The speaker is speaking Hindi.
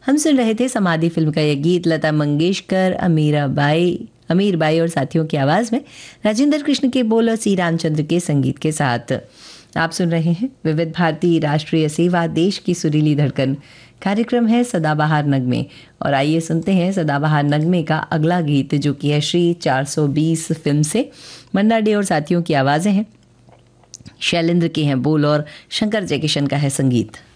हम सुन रहे थे समाधि फिल्म का यह गीत लता मंगेशकर, अमीर बाई और साथियों की आवाज़ में, राजेंद्र कृष्ण के बोल और सी रामचंद्र के संगीत के साथ। आप सुन रहे हैं विविध भारती राष्ट्रीय सेवा, देश की सुरीली धड़कन। कार्यक्रम है सदाबहार नगमे और आइए सुनते हैं सदाबहार नगमे का अगला गीत, जो कि है श्री 420 फिल्म से। मन्ना डे और साथियों की आवाज़ें हैं, शैलेंद्र के हैं बोल और शंकर जयकिशन का है संगीत।